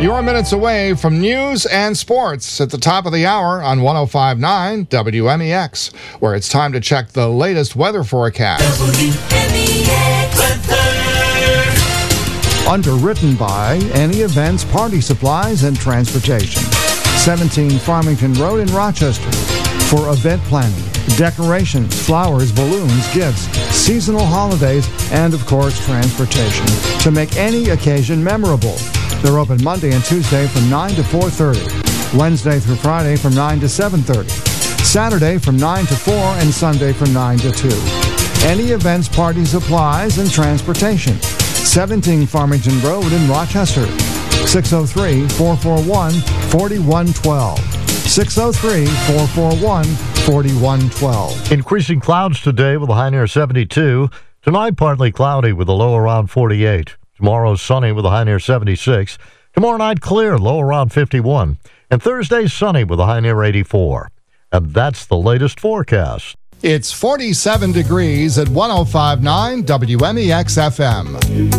You're minutes away from news and sports at the top of the hour on 105.9 WMEX, where it's time to check the latest weather forecast. WMEX weather. Underwritten by Any Events Party Supplies and Transportation. 17 Farmington Road in Rochester. For event planning, decorations, flowers, balloons, gifts, seasonal holidays, and of course transportation to make any occasion memorable. They're open Monday and Tuesday from 9 to 4:30, Wednesday through Friday from 9 to 7:30, Saturday from 9 to 4, and Sunday from 9 to 2. Any events, party supplies, and transportation. 17 Farmington Road in Rochester. 603-441-4112. 603-441-4112. Increasing clouds today with a high near 72. Tonight, partly cloudy with a low around 48. Tomorrow, sunny with a high near 76. Tomorrow night, clear, low around 51. And Thursday, sunny with a high near 84. And that's the latest forecast. It's 47 degrees at 105.9 WMEX FM.